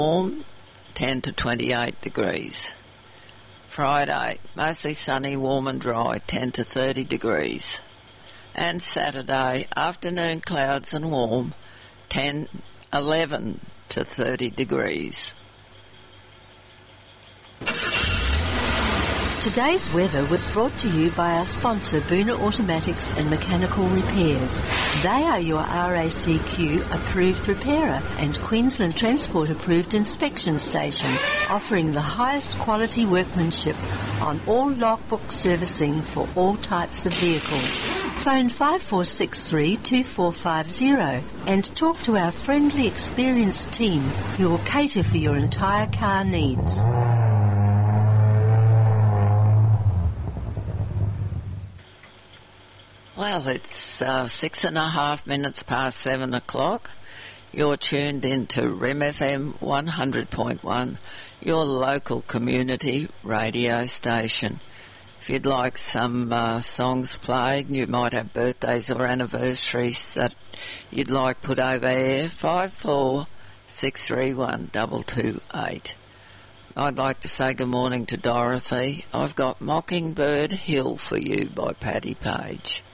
warm, 10 to 28 degrees. Friday, mostly sunny, warm and dry, 10 to 30 degrees. And Saturday, afternoon clouds and warm, 11 to 30 degrees. Today's weather was brought to you by our sponsor, Boona Automatics and Mechanical Repairs. They are your RACQ approved repairer and Queensland Transport approved inspection station, offering the highest quality workmanship on all logbook servicing for all types of vehicles. Phone 5463-2450 and talk to our friendly, experienced team who will cater for your entire car needs. Well, it's 6.5 minutes past 7 o'clock. You're tuned into REM FM 100.1, your local community radio station. If you'd like some songs played, you might have birthdays or anniversaries that you'd like put over air, 54631228. I'd like to say good morning to Dorothy. I've got Mockingbird Hill for you by Paddy Page.